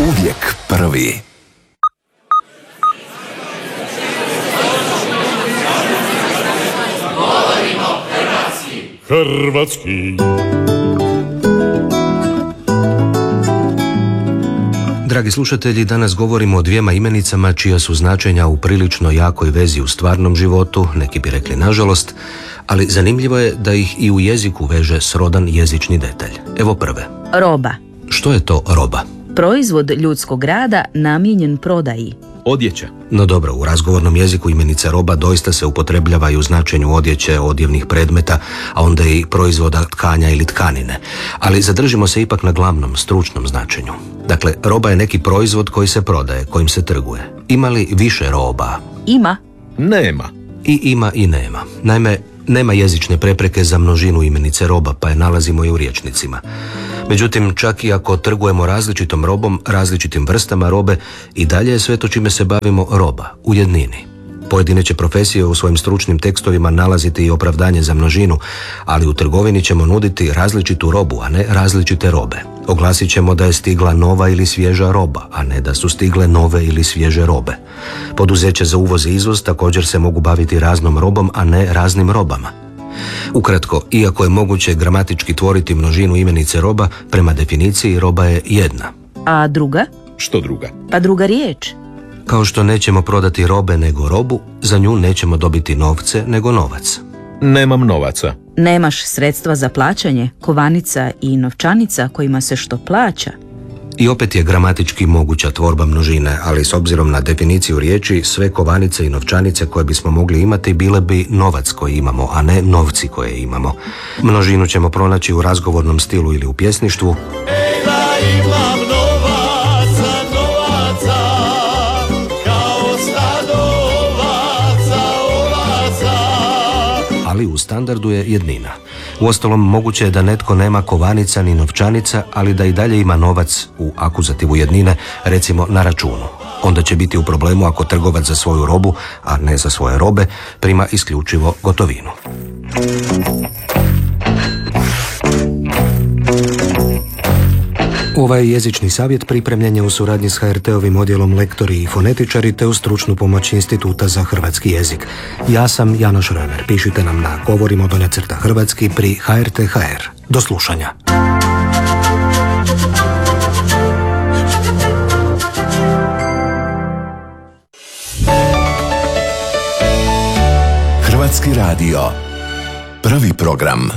Uvijek prvi. Hrvatski. Dragi slušatelji, danas govorimo o dvijema imenicama čija su značenja u prilično jakoj vezi u stvarnom životu, neki bi rekli nažalost, ali zanimljivo je da ih i u jeziku veže srodan jezični detalj. Evo prve. Roba. Što je to roba? Proizvod ljudskog rada namijenjen prodaji. Odjeća. No dobro, u razgovornom jeziku imenica roba doista se upotrebljava i u značenju odjeće, odjevnih predmeta, a onda i proizvoda tkanja ili tkanine. Ali zadržimo se ipak na glavnom, stručnom značenju. Dakle, roba je neki proizvod koji se prodaje, kojim se trguje. Ima li više roba? Ima. Nema. I ima i nema. Naime, nema jezične prepreke za množinu imenice roba, pa je nalazimo i u rječnicima. Međutim, čak i ako trgujemo različitom robom, različitim vrstama robe, i dalje je sve to čime se bavimo roba, u jednini. Pojedine će profesije u svojim stručnim tekstovima nalaziti i opravdanje za množinu, ali u trgovini ćemo nuditi različitu robu, a ne različite robe. Oglasit ćemo da je stigla nova ili svježa roba, a ne da su stigle nove ili svježe robe. Poduzeća za uvoz i izvoz također se mogu baviti raznom robom, a ne raznim robama. Ukratko, iako je moguće gramatički tvoriti množinu imenice roba, prema definiciji roba je jedna. A druga? Što druga? Pa druga riječ. Kao što nećemo prodati robe nego robu, za nju nećemo dobiti novce nego novac. Nemam novaca. Nemaš sredstva za plaćanje, kovanica i novčanica kojima se što plaća. I opet je gramatički moguća tvorba množine, ali s obzirom na definiciju riječi, sve kovanice i novčanice koje bismo mogli imati bile bi novac koji imamo, a ne novci koje imamo. Množinu ćemo pronaći u razgovornom stilu ili u pjesništvu. Ej da imam novaca, novaca, kao stado ovaca, ovaca. Ali u standardu je jednina. Uostalom, moguće je da netko nema kovanica ni novčanica, ali da i dalje ima novac u akuzativu jednine, recimo na računu. Onda će biti u problemu ako trgovac za svoju robu, a ne za svoje robe, prima isključivo gotovinu. Ovaj jezični savjet pripremljen je u suradnji s HRT-ovim odjelom Lektori i fonetičari te u stručnu pomoć Instituta za hrvatski jezik. Ja sam Janoš Römer. Pišite nam na govorimo_hrvatski pri HRT.hr. Do slušanja. Hrvatski radio. Prvi program.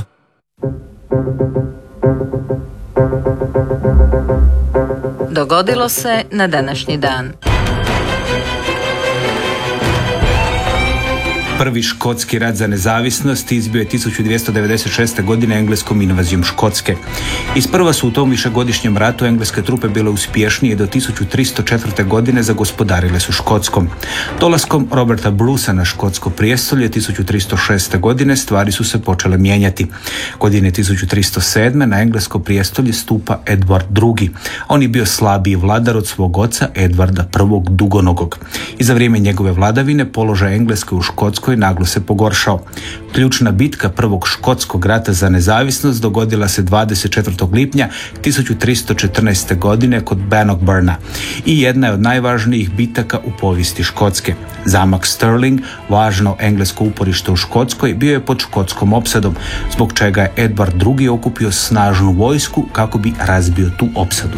Dogodilo se na današnji dan. Prvi škotski rat za nezavisnost izbio je 1296. godine engleskom invazijom Škotske. Isprva su u tom višegodišnjem ratu engleske trupe bile uspješnije, do 1304. godine zagospodarile su Škotskom. Dolaskom Roberta Brucea na škotsko prijestolje 1306. godine stvari su se počele mijenjati. Godine 1307. na englesko prijestolje stupa Edward II. On je bio slabiji vladar od svog oca Edvarda I. Dugonogog. I za vrijeme njegove vladavine položaj Engleske u Škotskoj naglo se pogoršao. Ključna bitka prvog škotskog rata za nezavisnost dogodila se 24. lipnja 1314. godine kod Bannockburna i jedna je od najvažnijih bitaka u povijesti Škotske. Zamak Stirling, važno englesko uporište u Škotskoj, bio je pod škotskom opsadom, zbog čega je Edward II. Okupio snažnu vojsku kako bi razbio tu opsadu.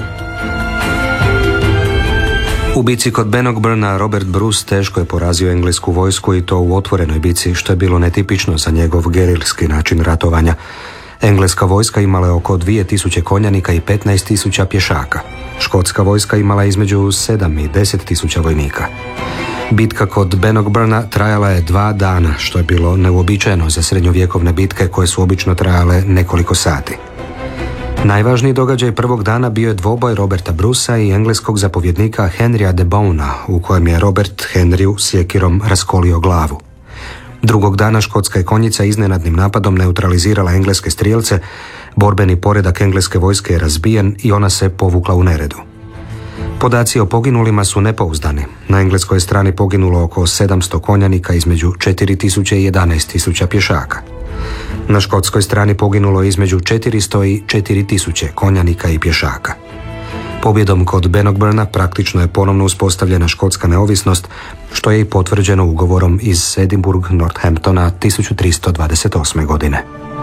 U bici kod Bannockburna Robert Bruce teško je porazio englesku vojsku i to u otvorenoj bici, što je bilo netipično za njegov gerilski način ratovanja. Engleska vojska imala je oko 2000 konjanika i 15.000 pješaka. Škotska vojska imala je između 7 i 10.000 vojnika. Bitka kod Bannockburna trajala je 2 dana, što je bilo neuobičajeno za srednjovjekovne bitke koje su obično trajale nekoliko sati. Najvažniji događaj prvog dana bio je dvoboj Roberta Brucea i engleskog zapovjednika Henrya de Bowna, u kojem je Robert Henryu sjekirom raskolio glavu. Drugog dana škotska je konjica iznenadnim napadom neutralizirala engleske strijelce, borbeni poredak engleske vojske je razbijen i ona se povukla u neredu. Podaci o poginulima su nepouzdani. Na engleskoj strani poginulo oko 700 konjanika, između 4000 i 11.000 pješaka. Na škotskoj strani poginulo između 400 i 4000 konjanika i pješaka. Pobjedom kod Bannockburna praktično je ponovno uspostavljena škotska neovisnost, što je i potvrđeno ugovorom iz Edinburgh-Northamptona 1328. godine.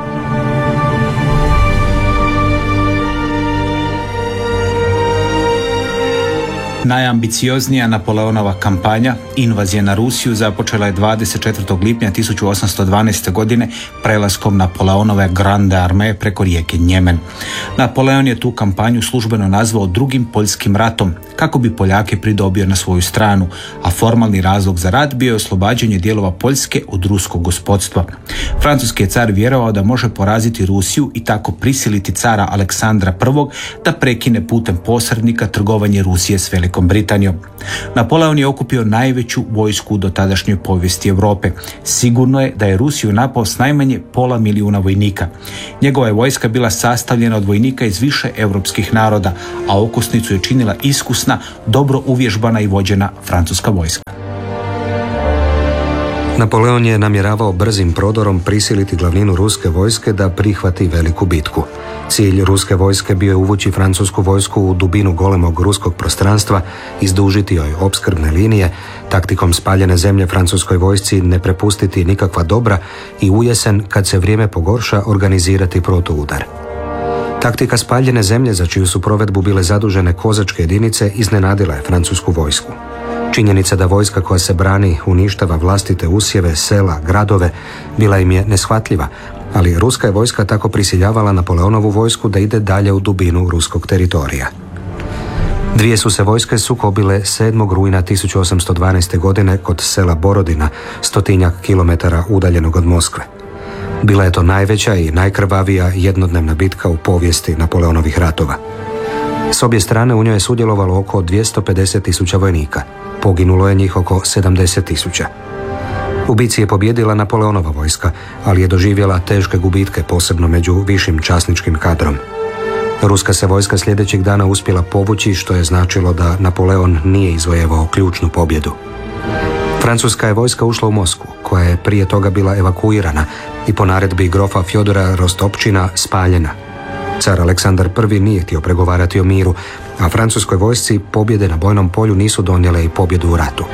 Najambicioznija Napoleonova kampanja, invazija na Rusiju, započela je 24. lipnja 1812. godine prelaskom Napoleonove Grande Armee preko rijeke Njemen. Napoleon je tu kampanju službeno nazvao Drugim poljskim ratom, kako bi Poljake pridobio na svoju stranu, a formalni razlog za rat bio je oslobađanje dijelova Poljske od ruskog gospodstva. Francuski je car vjerovao da može poraziti Rusiju i tako prisiliti cara Aleksandra I da prekine putem posrednika trgovanje Rusije s Velikom Britanijom. Napoleon je okupio najveću vojsku do tadašnjoj povijesti Europe. Sigurno je da je Rusiju napao s najmanje 500.000 vojnika. Njegova je vojska bila sastavljena od vojnika iz više europskih naroda, a okosnicu je činila iskusna, dobro uvježbana i vođena francuska vojska. Napoleon je namjeravao brzim prodorom prisiliti glavninu ruske vojske da prihvati veliku bitku. Cilj ruske vojske bio je uvući francusku vojsku u dubinu golemog ruskog prostranstva, izdužiti joj opskrbne linije, taktikom spaljene zemlje francuskoj vojsci ne prepustiti nikakva dobra i u jesen, kad se vrijeme pogorša, organizirati protuudar. Taktika spaljene zemlje, za čiju su provedbu bile zadužene kozačke jedinice, iznenadila je francusku vojsku. Činjenica da vojska koja se brani uništava vlastite usjeve, sela, gradove, bila im je neshvatljiva, ali ruska je vojska tako prisiljavala Napoleonovu vojsku da ide dalje u dubinu ruskog teritorija. Dvije su se vojske sukobile 7. rujna 1812. godine kod sela Borodina, 100 kilometara udaljenog od Moskve. Bila je to najveća i najkrvavija jednodnevna bitka u povijesti Napoleonovih ratova. S obje strane u njoj je sudjelovalo oko 250.000 vojnika. Poginulo je njih oko 70.000. U bici je pobjedila Napoleonova vojska, ali je doživjela teške gubitke, posebno među višim časničkim kadrom. Ruska se vojska sljedećeg dana uspjela povući, što je značilo da Napoleon nije izvojevao ključnu pobjedu. Francuska je vojska ušla u Moskvu, koja je prije toga bila evakuirana i po naredbi grofa Fjodora Rostopčina spaljena. Car Aleksandar I nije htio pregovarati o miru, a francuskoj vojsci pobjede na bojnom polju nisu donijele i pobjedu u ratu.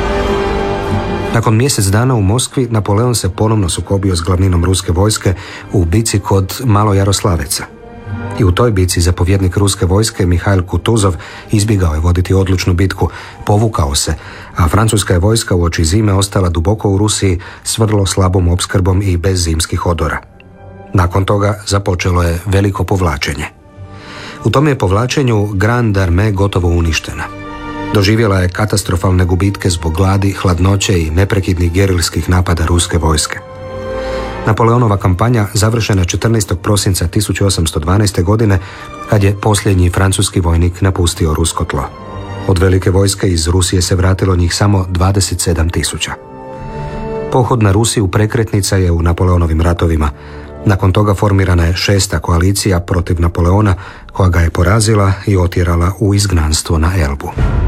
Nakon mjesec dana u Moskvi, Napoleon se ponovno sukobio s glavninom ruske vojske u bici kod Malojaroslaveca. I u toj bici zapovjednik ruske vojske Mihail Kutuzov izbjegao je voditi odlučnu bitku, povukao se, a francuska je vojska uoči zime ostala duboko u Rusiji s vrlo slabom opskrbom i bez zimskih odora. Nakon toga započelo je veliko povlačenje. U tom je povlačenju Grande Armee gotovo uništena. Doživjela je katastrofalne gubitke zbog gladi, hladnoće i neprekidnih gerilskih napada ruske vojske. Napoleonova kampanja završena 14. prosinca 1812. godine, kad je posljednji francuski vojnik napustio rusko tlo. Od velike vojske iz Rusije se vratilo njih samo 27.000. Pohod na Rusiju prekretnica je u Napoleonovim ratovima. Nakon toga formirana je 6. koalicija protiv Napoleona, koja ga je porazila i otjerala u izgnanstvo na Elbu.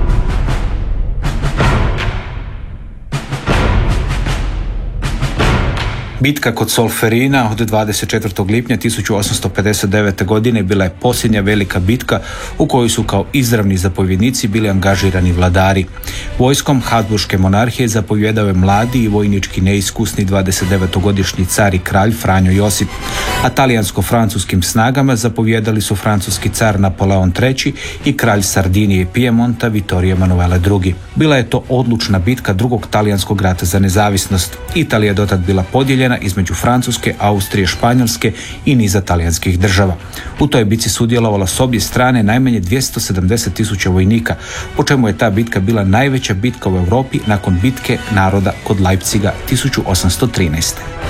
Bitka kod Solferina od 24. lipnja 1859. godine bila je posljednja velika bitka u kojoj su kao izravni zapovjednici bili angažirani vladari. Vojskom Habsburške monarhije zapovjedao je mladi i vojnički neiskusni 29-godišnji car i kralj Franjo Josip, a talijansko-francuskim snagama zapovjedali su francuski car Napoleon III i kralj Sardinije i Pijemonta Vittorio Emanuele II. Bila je to odlučna bitka drugog talijanskog rata za nezavisnost. Italija je dotad bila podijeljena između Francuske, Austrije, Španjolske i niza talijanskih država. U toj bitci sudjelovalo s obje strane najmanje 270.000 vojnika, po čemu je ta bitka bila najveća bitka u Europi nakon bitke naroda kod Leipziga 1813.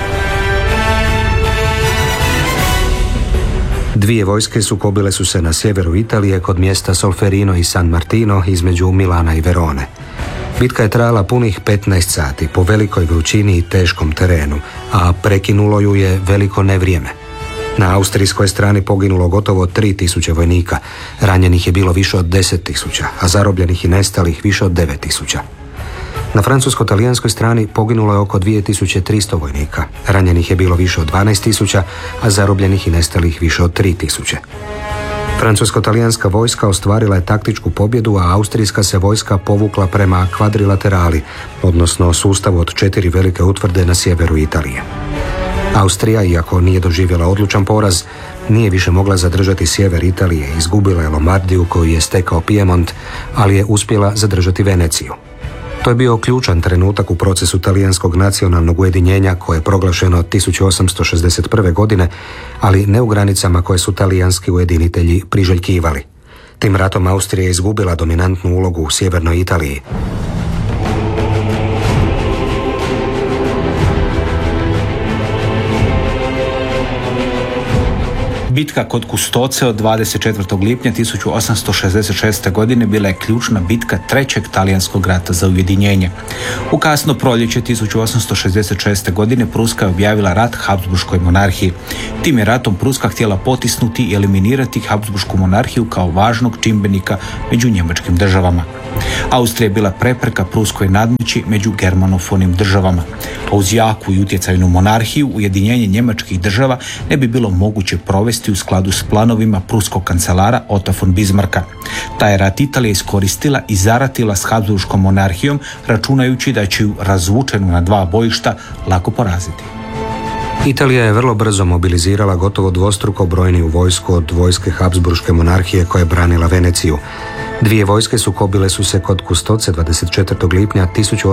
Dvije vojske sukobile su se na sjeveru Italije kod mjesta Solferino i San Martino između Milana i Verone. Bitka je trajala punih 15 sati po velikoj vrućini i teškom terenu, a prekinulo ju je veliko nevrijeme. Na austrijskoj strani poginulo gotovo 3.000 vojnika, ranjenih je bilo više od 10.000, a zarobljenih i nestalih više od 9.000. Na francusko-talijanskoj strani poginulo je oko 2.300 vojnika, ranjenih je bilo više od 12.000, a zarobljenih i nestalih više od 3.000. Francusko-talijanska vojska ostvarila je taktičku pobjedu, a austrijska se vojska povukla prema kvadrilaterali, odnosno sustavu od 4 velike utvrde na sjeveru Italije. Austrija, iako nije doživjela odlučan poraz, nije više mogla zadržati sjever Italije, izgubila je Lombardiju koju je stekao Piemont, ali je uspjela zadržati Veneciju. To je bio ključan trenutak u procesu talijanskog nacionalnog ujedinjenja koje je proglašeno 1861. godine, ali ne u granicama koje su talijanski ujedinitelji priželjkivali. Tim ratom Austrija je izgubila dominantnu ulogu u sjevernoj Italiji. Bitka kod Kustoce od 24. lipnja 1866. godine bila je ključna bitka trećeg talijanskog rata za ujedinjenje. U kasno proljeće 1866. godine Pruska je objavila rat Habsburškoj monarhiji. Tim je ratom Pruska htjela potisnuti i eliminirati Habsburšku monarhiju kao važnog čimbenika među njemačkim državama. Austrija je bila prepreka pruskoj nadmoći među germanofonim državama. A uz jaku i utjecajnu monarhiju ujedinjenje njemačkih država ne bi bilo moguće provesti u skladu s planovima pruskog kancelara Otta von Bismarcka. Taj rat Italija iskoristila i zaratila s Habsburškom monarhijom, računajući da će ju razvučenu na 2 bojišta lako poraziti. Italija je vrlo brzo mobilizirala gotovo dvostruko brojniju vojsku od vojske Habsburške monarhije koja je branila Veneciju. 2 vojske sukobile su se kod Kustoce 24. lipnja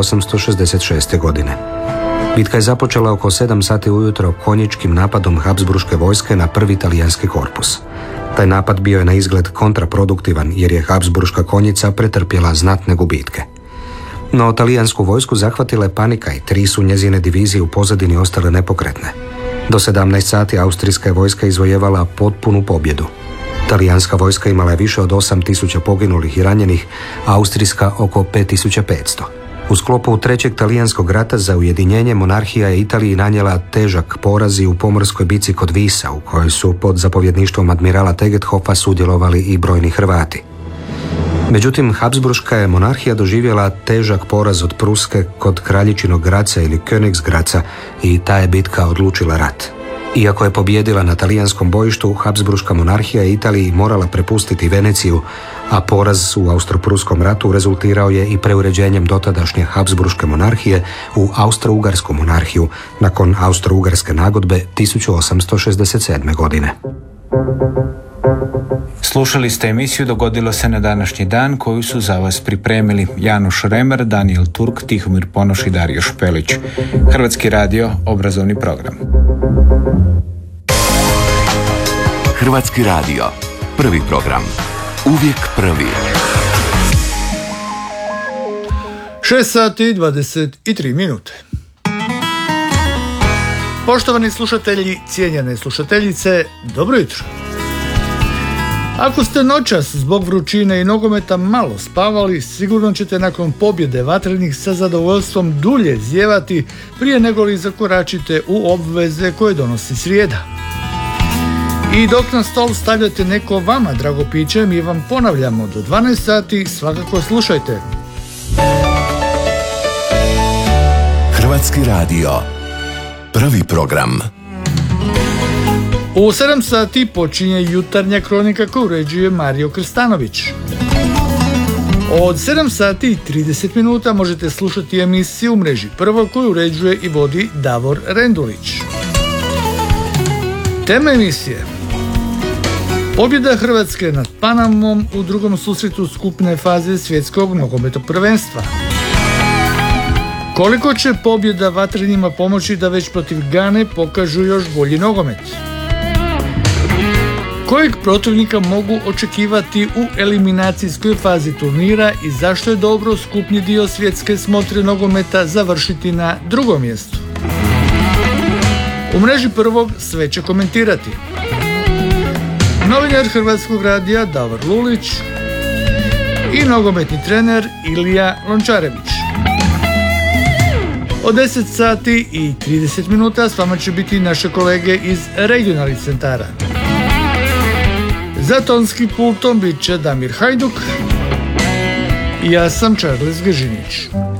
1866. godine. Bitka je započela oko 7 sati ujutro konjičkim napadom Habsburške vojske na prvi talijanski korpus. Taj napad bio je na izgled kontraproduktivan jer je Habsburška konjica pretrpjela znatne gubitke. No talijansku vojsku zahvatila je panika i 3 su njezine divizije u pozadini ostale nepokretne. Do 17 sati austrijska je vojska izvojevala potpunu pobjedu. Talijanska vojska imala je više od 8.000 poginulih i ranjenih, a austrijska oko 5.500. U sklopu trećeg talijanskog rata za ujedinjenje monarhija je Italiji nanijela težak poraz u pomorskoj bici kod Visa, u kojoj su pod zapovjedništvom admirala Tegethofa sudjelovali i brojni Hrvati. Međutim, Habsburška je monarhija doživjela težak poraz od Pruske kod Kraljičinog Graca ili Königsgraca i ta je bitka odlučila rat. Iako je pobijedila na talijanskom bojištu, Habsburška monarhija je Italiji morala prepustiti Veneciju, a poraz u Austro-Pruskom ratu rezultirao je i preuređenjem dotadašnje Habsburške monarhije u Austro-Ugarsku monarhiju nakon Austro-Ugarske nagodbe 1867. godine. Slušali ste emisiju Dogodilo se na današnji dan koju su za vas pripremili Januš Remer, Daniel Turk, Tihomir Ponoš i Dario Špelić. Hrvatski radio, obrazovni program. Hrvatski radio, prvi program. Uvijek prvi. 6 sati 23 minute. Poštovani slušatelji, cijenjene slušateljice, dobro jutro. Ako ste noćas zbog vrućine i nogometa malo spavali, sigurno ćete nakon pobjede Vatrenih sa zadovoljstvom dulje zijevati prije nego li zakoračite u obveze koje donosi srijeda. I dok na stol stavljate neko vama drago piće, mi vam ponavljamo do 12 sati, svakako slušajte. Hrvatski radio, prvi program. U 7 sati počinje jutarnja kronika koju uređuje Mario Krstanović. Od 7 sati i 30 minuta možete slušati emisiju u mreži Prvo koju uređuje i vodi Davor Rendulić. Tema emisije: pobjeda Hrvatske nad Panamom u drugom susretu skupne faze svjetskog nogometnog prvenstva. Koliko će pobjeda Vatrenima pomoći da već protiv Gane pokažu još bolji nogomet? Kojeg protivnika mogu očekivati u eliminacijskoj fazi turnira i zašto je dobro skupni dio svjetske smotre nogometa završiti na drugom mjestu? U mreži Prvog sve će komentirati novinar Hrvatskog radija Davor Lulić i nogometni trener Ilija Lončarević. Od 10 sati i 30 minuta s vama će biti naše kolege iz regionalnih centara. Za tonskim pultom bit će Damir Hajduk i ja sam Charles Gežinić.